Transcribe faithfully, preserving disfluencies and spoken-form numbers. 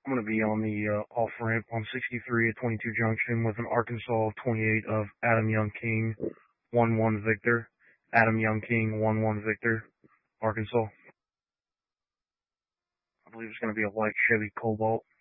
I'm going to be on the uh, off ramp on sixty-three at twenty-two Junction with an Arkansas twenty-eight of Adam Young King, one one Victor. Adam Young King, one one Victor, Arkansas. I believe it's going to be a white Chevy Cobalt.